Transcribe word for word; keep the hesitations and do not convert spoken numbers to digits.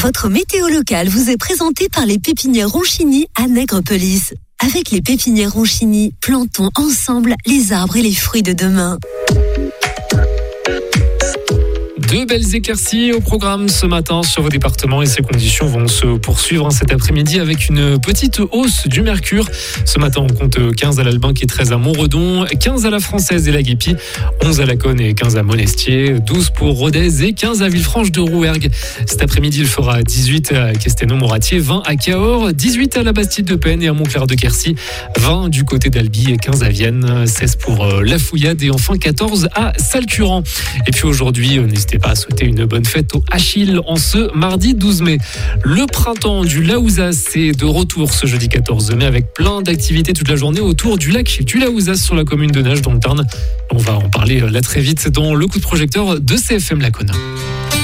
Votre météo locale vous est présentée par les pépinières Ronchini à Nègrepelisse. Avec les pépinières Ronchini, plantons ensemble les arbres et les fruits de demain. Deux belles éclaircies au programme ce matin sur vos départements et ces conditions vont se poursuivre cet après-midi avec une petite hausse du mercure. Ce matin, on compte quinze à l'Albin et treize à Montredon, quinze à la Française et la Guépie, onze à Laconne et quinze à Monestier, douze pour Rodez et quinze à Villefranche de Rouergue. Cet après-midi, il fera dix-huit à Castelnau-Moratier, vingt à Cahors, dix-huit à la Bastide de Penne et à Montclair-de-Quercy, vingt du côté d'Albi et quinze à Vienne, seize pour La Fouillade et enfin quatorze à Salcurand. Et puis aujourd'hui, n'hésitez pas à souhaiter une bonne fête au Achille en ce mardi douze mai. Le printemps du Laouzas est de retour ce jeudi quatorze mai avec plein d'activités toute la journée autour du lac du Laouzas sur la commune de Nages dans le Tarn. On va en parler là très vite dans le coup de projecteur de C F M Laconne.